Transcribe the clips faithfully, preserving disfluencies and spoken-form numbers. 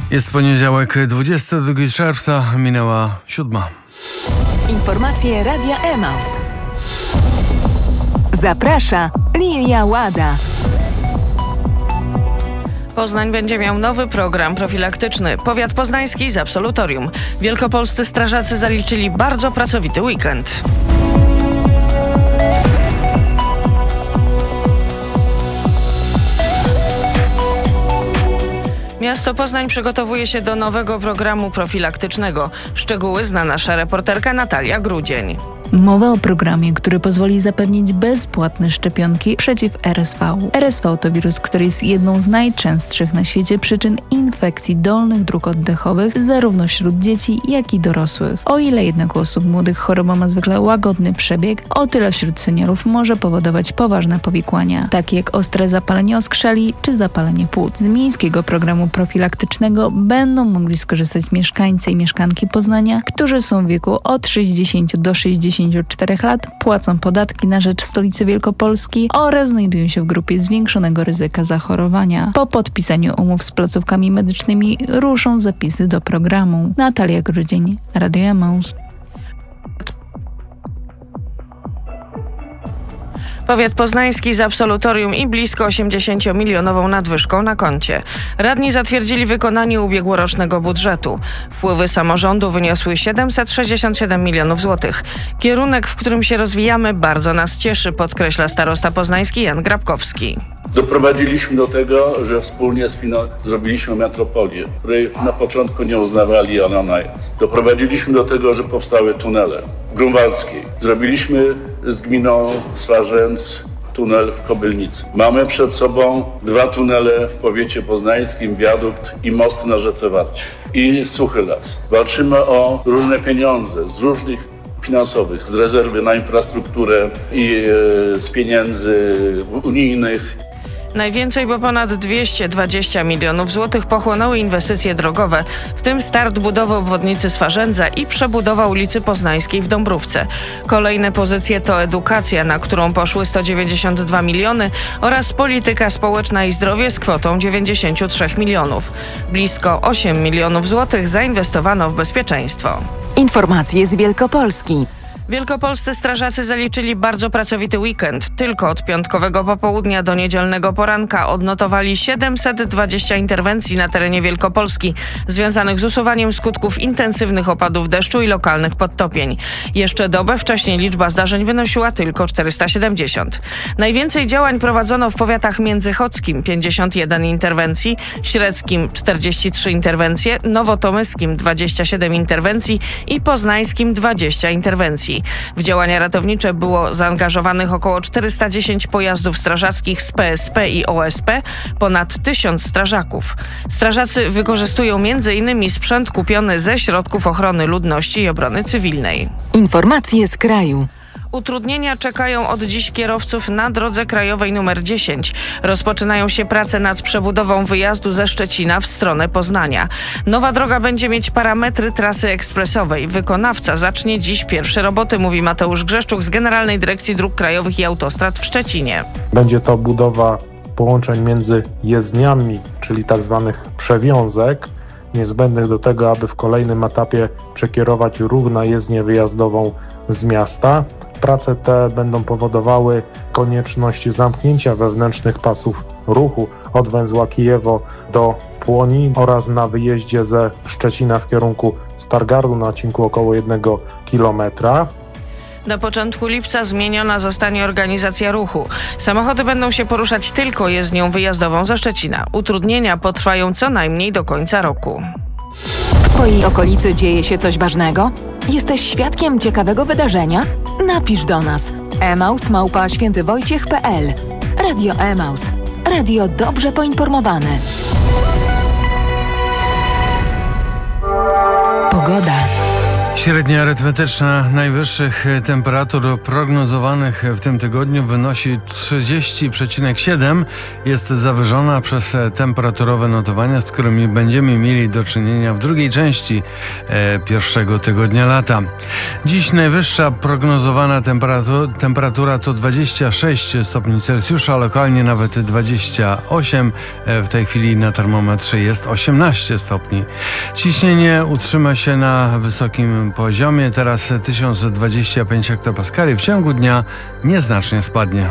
Jest poniedziałek, dwudziestego drugiego czerwca, minęła siódma. Informacje Radia Emaus. Zaprasza Lilia Łada. Poznań będzie miał nowy program profilaktyczny. Powiat poznański z absolutorium. Wielkopolscy strażacy zaliczyli bardzo pracowity weekend. Miasto Poznań przygotowuje się do nowego programu profilaktycznego. Szczegóły zna nasza reporterka Natalia Grudzień. Mowa o programie, który pozwoli zapewnić bezpłatne szczepionki przeciw R S V. R S V to wirus, który jest jedną z najczęstszych na świecie przyczyn infekcji dolnych dróg oddechowych, zarówno wśród dzieci, jak i dorosłych. O ile jednak u osób młodych choroba ma zwykle łagodny przebieg, o tyle wśród seniorów może powodować poważne powikłania, takie jak ostre zapalenie oskrzeli czy zapalenie płuc. Z miejskiego programu profilaktycznego będą mogli skorzystać mieszkańcy i mieszkanki Poznania, którzy są w wieku od sześćdziesięciu do sześćdziesięciu czterech lat, płacą podatki na rzecz stolicy Wielkopolski oraz znajdują się w grupie zwiększonego ryzyka zachorowania. Po podpisaniu umów z placówkami medycznymi ruszą zapisy do programu. Natalia Grudzień, Radio Emaus. Powiat poznański z absolutorium i blisko osiemdziesięciomilionową nadwyżką na koncie. Radni zatwierdzili wykonanie ubiegłorocznego budżetu. Wpływy samorządu wyniosły siedemset sześćdziesiąt siedem milionów złotych. Kierunek, w którym się rozwijamy, bardzo nas cieszy, podkreśla starosta poznański Jan Grabkowski. Doprowadziliśmy do tego, że wspólnie sfina- zrobiliśmy metropolię, której na początku nie uznawali, ale ona jest. Doprowadziliśmy do tego, że powstały tunele w Grunwaldzkiej. Zrobiliśmy z gminą Swarzędz tunel w Kobylnicy. Mamy przed sobą dwa tunele w powiecie poznańskim, wiadukt i most na rzece Warcie. I Suchy Las. Walczymy o różne pieniądze z różnych finansowych, z rezerwy na infrastrukturę i e, z pieniędzy unijnych. Najwięcej, bo ponad dwieście dwadzieścia milionów złotych pochłonęły inwestycje drogowe, w tym start budowy obwodnicy Swarzędza i przebudowa ulicy Poznańskiej w Dąbrówce. Kolejne pozycje to edukacja, na którą poszły sto dziewięćdziesiąt dwa miliony oraz polityka społeczna i zdrowie z kwotą dziewięćdziesiąt trzy milionów. Blisko osiem milionów złotych zainwestowano w bezpieczeństwo. Informacje z Wielkopolski. Wielkopolscy strażacy zaliczyli bardzo pracowity weekend. Tylko od piątkowego popołudnia do niedzielnego poranka odnotowali siedemset dwadzieścia interwencji na terenie Wielkopolski związanych z usuwaniem skutków intensywnych opadów deszczu i lokalnych podtopień. Jeszcze dobę wcześniej liczba zdarzeń wynosiła tylko czterysta siedemdziesiąt. Najwięcej działań prowadzono w powiatach międzychodzkim pięćdziesiąt jeden interwencji, średzkim czterdzieści trzy interwencje, nowotomyskim dwadzieścia siedem interwencji i poznańskim dwadzieścia interwencji. W działania ratownicze było zaangażowanych około czterysta dziesięć pojazdów strażackich z P S P i O S P, ponad tysiąc strażaków. Strażacy wykorzystują między innymi sprzęt kupiony ze środków ochrony ludności i obrony cywilnej. Informacje z kraju. Utrudnienia czekają od dziś kierowców na drodze krajowej numer dziesięć. Rozpoczynają się prace nad przebudową wyjazdu ze Szczecina w stronę Poznania. Nowa droga będzie mieć parametry trasy ekspresowej. Wykonawca zacznie dziś pierwsze roboty, mówi Mateusz Grzeszczuk z Generalnej Dyrekcji Dróg Krajowych i Autostrad w Szczecinie. Będzie to budowa połączeń między jezdniami, czyli tak zwanych przewiązek, niezbędnych do tego, aby w kolejnym etapie przekierować ruch na jezdnię wyjazdową z miasta. Prace te będą powodowały konieczność zamknięcia wewnętrznych pasów ruchu od węzła Kijewo do Płoni oraz na wyjeździe ze Szczecina w kierunku Stargardu na odcinku około jednego kilometra. Do początku lipca zmieniona zostanie organizacja ruchu. Samochody będą się poruszać tylko jezdnią wyjazdową ze Szczecina. Utrudnienia potrwają co najmniej do końca roku. W Twojej okolicy dzieje się coś ważnego? Jesteś świadkiem ciekawego wydarzenia? Napisz do nas. emaus małpa świętywojciech kropka pe el. Radio Emaus. Radio dobrze poinformowane. Pogoda. Średnia arytmetyczna najwyższych temperatur prognozowanych w tym tygodniu wynosi trzydzieści przecinek siedem. Jest zawyżona przez temperaturowe notowania, z którymi będziemy mieli do czynienia w drugiej części e, pierwszego tygodnia lata. Dziś najwyższa prognozowana temperatura, temperatura to dwadzieścia sześć stopni Celsjusza, lokalnie nawet dwadzieścia osiem. E, w tej chwili na termometrze jest osiemnaście stopni. Ciśnienie utrzyma się na wysokim poziomie, teraz tysiąc dwadzieścia pięć hektopaskali, w ciągu dnia nieznacznie spadnie.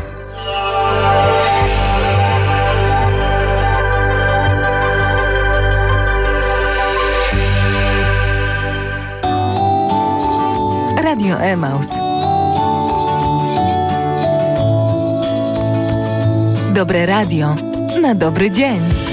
Radio Emaus. Dobre radio na dobry dzień.